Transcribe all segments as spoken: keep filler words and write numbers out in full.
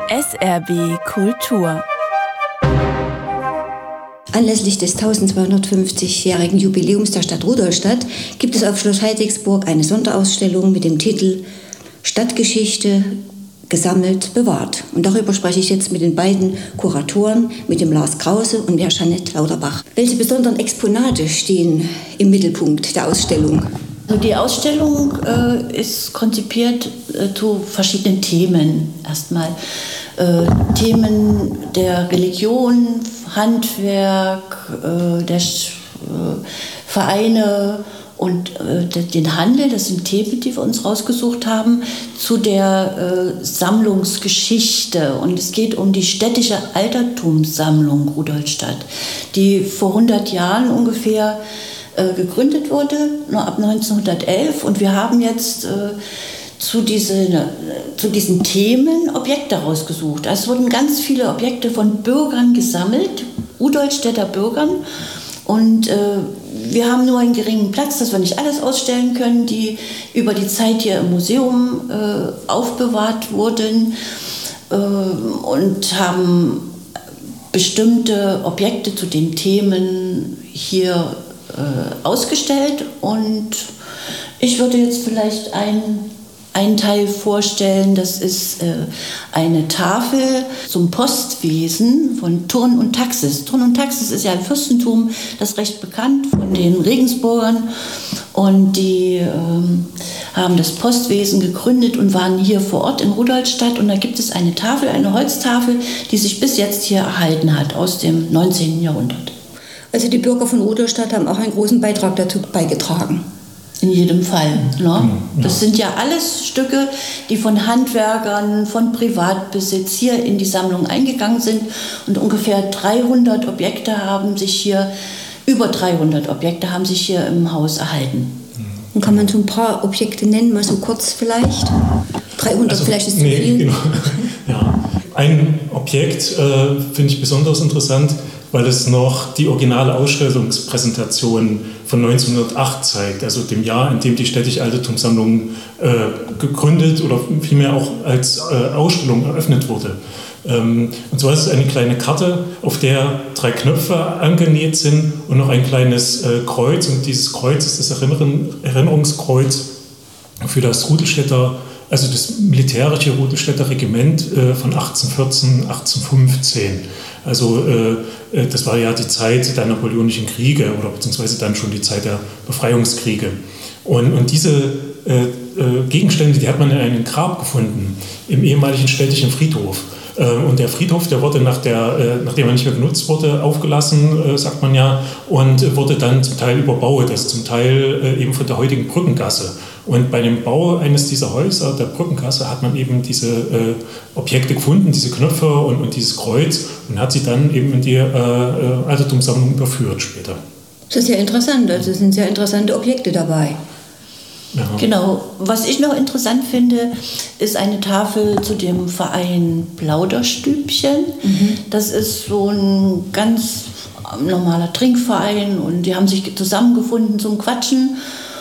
S R B Kultur. Anlässlich des eintausendzweihundertfünfzigjährigen Jubiläums der Stadt Rudolstadt gibt es auf Schloss Heidigsburg eine Sonderausstellung mit dem Titel Stadtgeschichte gesammelt, bewahrt. Und darüber spreche ich jetzt mit den beiden Kuratoren, mit dem Lars Krause und der Jeanette Lauterbach. Welche besonderen Exponate stehen im Mittelpunkt der Ausstellung? Also die Ausstellung äh, ist konzipiert äh, zu verschiedenen Themen. Erstmal äh, Themen der Religion, Handwerk, äh, der äh, Vereine und äh, den Handel. Das sind Themen, die wir uns rausgesucht haben, zu der äh, Sammlungsgeschichte. Und es geht um die städtische Altertumssammlung Rudolstadt, die vor hundert Jahren ungefähr gegründet wurde, nur ab neunzehnhundertelf, und wir haben jetzt äh, zu, diese, zu diesen Themen Objekte rausgesucht. Es wurden ganz viele Objekte von Bürgern gesammelt, Rudolstädter Bürgern, und äh, wir haben nur einen geringen Platz, dass wir nicht alles ausstellen können, die über die Zeit hier im Museum äh, aufbewahrt wurden, äh, und haben bestimmte Objekte zu den Themen hier ausgestellt, und ich würde jetzt vielleicht einen, einen Teil vorstellen, das ist äh, eine Tafel zum Postwesen von Thurn und Taxis. Thurn und Taxis ist ja ein Fürstentum, das ist recht bekannt von den Regensburgern, und die äh, haben das Postwesen gegründet und waren hier vor Ort in Rudolstadt, und da gibt es eine Tafel, eine Holztafel, die sich bis jetzt hier erhalten hat aus dem neunzehnten Jahrhundert. Also die Bürger von Rudolstadt haben auch einen großen Beitrag dazu beigetragen. In jedem Fall. Ne? Das sind ja alles Stücke, die von Handwerkern, von Privatbesitz hier in die Sammlung eingegangen sind. Und ungefähr dreihundert Objekte haben sich hier, über dreihundert Objekte haben sich hier im Haus erhalten. Und kann man so ein paar Objekte nennen, mal so kurz vielleicht? dreihundert also, vielleicht ist zu nee, viel. Genau. Ja. Ein Objekt äh, finde ich besonders interessant, weil es noch die originale Ausstellungspräsentation von neunzehnhundertacht zeigt, also dem Jahr, in dem die städtische Altertumssammlung äh, gegründet oder vielmehr auch als äh, Ausstellung eröffnet wurde. Ähm, und zwar ist es eine kleine Karte, auf der drei Knöpfe angenäht sind und noch ein kleines äh, Kreuz, und dieses Kreuz ist das Erinnerung, Erinnerungskreuz für das Rudolstädter, also das militärische Rudolstädter Regiment äh, von achtzehnhundertvierzehn, achtzehnhundertfünfzehn. Also äh, das war ja die Zeit der napoleonischen Kriege oder beziehungsweise dann schon die Zeit der Befreiungskriege. Und, und diese äh, äh, Gegenstände, die hat man in einem Grab gefunden, im ehemaligen städtischen Friedhof. Äh, und der Friedhof, der wurde, nach der, äh, nachdem er nicht mehr genutzt wurde, aufgelassen, äh, sagt man ja, und äh, wurde dann zum Teil überbaut, also zum Teil äh, eben von der heutigen Brückengasse. Und bei dem Bau eines dieser Häuser, der Brückengasse, hat man eben diese äh, Objekte gefunden, diese Knöpfe und, und dieses Kreuz, und hat sie dann eben in die äh, Altertumssammlung überführt später. Das ist ja interessant, also es sind sehr interessante Objekte dabei. Ja. Genau. Was ich noch interessant finde, ist eine Tafel zu dem Verein Plauderstübchen. Mhm. Das ist so ein ganz normaler Trinkverein, und die haben sich zusammengefunden zum Quatschen.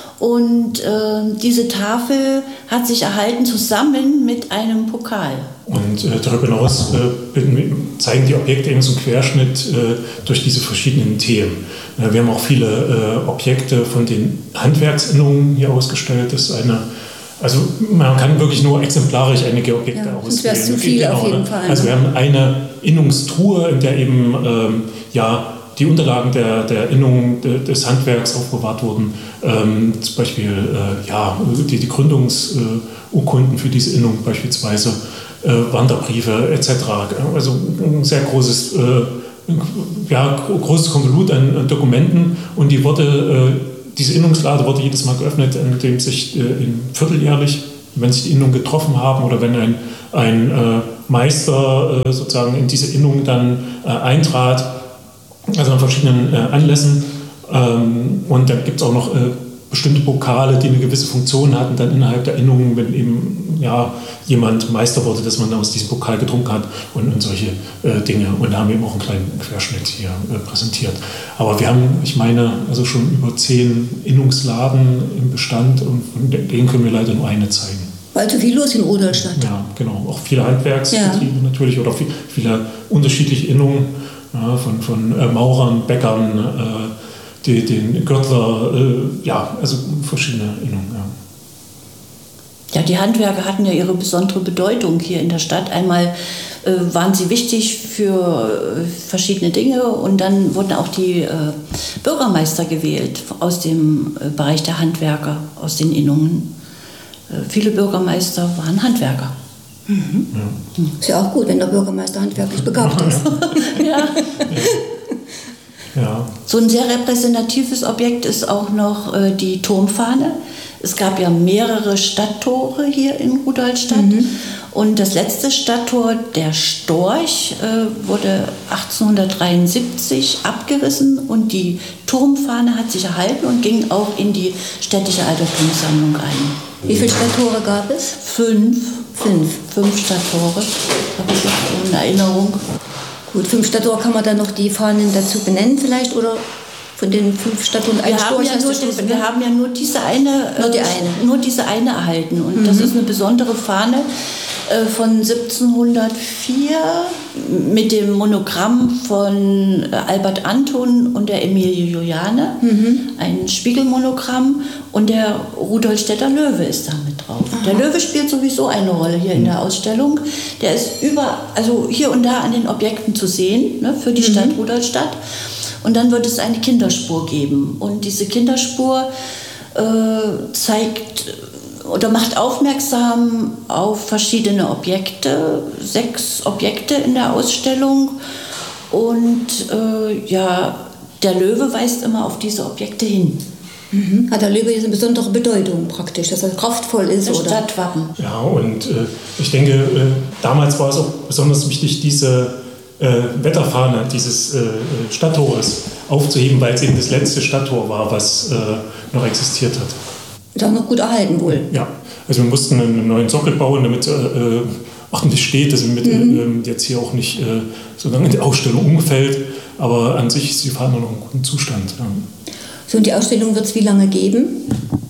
Und äh, diese Tafel hat sich erhalten zusammen mit einem Pokal. Und äh, darüber hinaus äh, zeigen die Objekte eben so einen Querschnitt äh, durch diese verschiedenen Themen. Äh, wir haben auch viele äh, Objekte von den Handwerksinnungen hier ausgestellt. Das ist eine, also man kann wirklich nur exemplarisch einige Objekte ja, auswählen. Das wäre zu viel genau, auf jeden Fall. Also wir haben eine Innungstruhe, in der eben ähm, ja, die Unterlagen der, der Innung de, des Handwerks aufbewahrt wurden. Ähm, zum Beispiel äh, ja, die, die Gründungsurkunden äh, für diese Innung beispielsweise, äh, Wanderbriefe et cetera. Also ein sehr großes, äh, ja, großes Konvolut an, an Dokumenten, und die wurde, äh, diese Innungslade wurde jedes Mal geöffnet, indem sich äh, vierteljährlich, wenn sich die Innungen getroffen haben oder wenn ein, ein äh, Meister äh, sozusagen in diese Innung dann äh, eintrat, also an verschiedenen äh, Anlässen. Ähm, und dann gibt es auch noch äh, bestimmte Pokale, die eine gewisse Funktion hatten, dann innerhalb der Innungen, wenn eben ja, jemand Meister wurde, dass man aus diesem Pokal getrunken hat, und, und solche äh, Dinge. Und da haben wir eben auch einen kleinen Querschnitt hier äh, präsentiert. Aber wir haben, ich meine, also schon über zehn Innungsladen im Bestand, und von denen können wir leider nur eine zeigen. Weil so viel los in Rudolstadt. Ja, genau. Auch viele Handwerksbetriebe ja. natürlich oder viel, viele unterschiedliche Innungen ja, von, von äh, Maurern, Bäckern, äh, die, den Gürtler, äh, ja, also verschiedene Innungen. Ja. Ja, die Handwerker hatten ja ihre besondere Bedeutung hier in der Stadt. Einmal äh, waren sie wichtig für äh, verschiedene Dinge und dann wurden auch die äh, Bürgermeister gewählt aus dem äh, Bereich der Handwerker, aus den Innungen. Äh, viele Bürgermeister waren Handwerker. Mhm. Ja. Ist ja auch gut, wenn der Bürgermeister handwerklich begabt ist. Ja. Ja. Ja. So ein sehr repräsentatives Objekt ist auch noch äh, die Turmfahne. Es gab ja mehrere Stadttore hier in Rudolstadt. Mhm. Und das letzte Stadttor, der Storch, äh, wurde achtzehnhundertdreiundsiebzig abgerissen und die Turmfahne hat sich erhalten und ging auch in die städtische Altertumssammlung ein. Wie viele Stadttore gab es? Fünf. Fünf. Fünf Stadttore, habe ich auch in Erinnerung. Gut, fünf Stadttore, kann man dann noch die Fahnen dazu benennen vielleicht, oder? Von den fünf Stadttore ein wir, haben ja nur das, wir haben ja nur diese eine, nur die eine, nur diese eine erhalten. Und mhm. das ist eine besondere Fahne äh, von siebzehnhundertvier mit dem Monogramm von äh, Albert Anton und der Emilie Juliane. Mhm. Ein Spiegelmonogramm und der Rudolstädter Löwe ist da mit drauf. Aha. Der Löwe spielt sowieso eine Rolle hier in der Ausstellung. Der ist über, also hier und da an den Objekten zu sehen, ne, für die mhm. Stadt Rudolstadt. Und dann wird es eine Kinderspur geben. Und diese Kinderspur äh, zeigt oder macht aufmerksam auf verschiedene Objekte, sechs Objekte in der Ausstellung. Und äh, ja, der Löwe weist immer auf diese Objekte hin. Mhm. Hat der Löwe jetzt eine besondere Bedeutung praktisch, dass er kraftvoll ist? Das oder? Stadtwappen. Ja, und äh, ich denke, äh, damals war es auch besonders wichtig, diese Äh, Wetterfahne dieses äh, Stadttores aufzuheben, weil es eben das letzte Stadttor war, was äh, noch existiert hat. Ist auch noch gut erhalten wohl. Ja, also wir mussten einen neuen Sockel bauen, damit es äh, ordentlich steht, dass mit, mhm. äh, jetzt hier auch nicht äh, so lange in die Ausstellung umfällt, aber an sich ist die Fahne noch in gutem Zustand. Ja. So, und die Ausstellung wird es wie lange geben?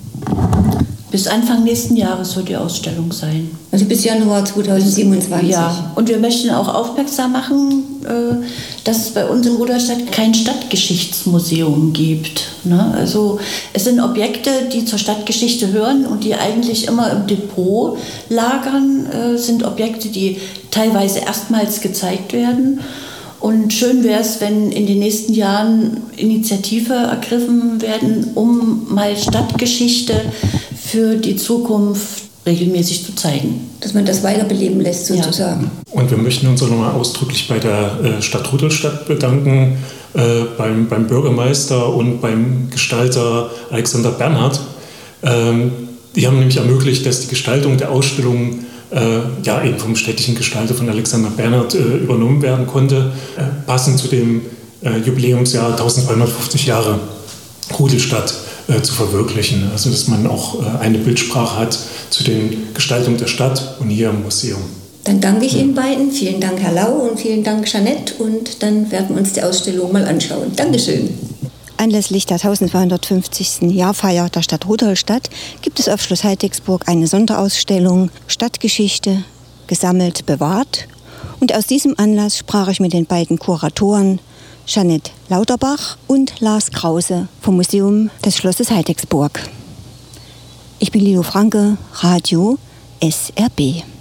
Bis Anfang nächsten Jahres soll die Ausstellung sein. Also bis Januar zweitausendsiebenundzwanzig. Ja, und wir möchten auch aufmerksam machen, dass es bei uns in Rudolstadt kein Stadtgeschichtsmuseum gibt. Also es sind Objekte, die zur Stadtgeschichte hören und die eigentlich immer im Depot lagern, es sind Objekte, die teilweise erstmals gezeigt werden. Und schön wäre es, wenn in den nächsten Jahren Initiative ergriffen werden, um mal Stadtgeschichte für die Zukunft regelmäßig zu zeigen. Dass man das weiterbeleben lässt, sozusagen. Ja. Und wir möchten uns auch nochmal ausdrücklich bei der Stadt Rudolstadt bedanken, äh, beim, beim Bürgermeister und beim Gestalter Alexander Bernhard. Ähm, die haben nämlich ermöglicht, dass die Gestaltung der Ausstellung Äh, ja, eben vom städtischen Gestalter von Alexander Bernhard äh, übernommen werden konnte, äh, passend zu dem äh, Jubiläumsjahr eintausendzweihundertfünfzig Jahre Rudolstadt äh, zu verwirklichen. Also dass man auch äh, eine Bildsprache hat zu den Gestaltungen der Stadt und hier im Museum. Dann danke ich ja. Ihnen beiden. Vielen Dank, Herr Lau, und vielen Dank, Jeanette. Und dann werden wir uns die Ausstellung mal anschauen. Dankeschön. Anlässlich der eintausendzweihundertfünfzigsten Jahrfeier der Stadt Rudolstadt gibt es auf Schloss Heidigsburg eine Sonderausstellung Stadtgeschichte, gesammelt, bewahrt. Und aus diesem Anlass sprach ich mit den beiden Kuratoren Jeanette Lauterbach und Lars Krause vom Museum des Schlosses Heidigsburg. Ich bin Lilo Franke, Radio S R B.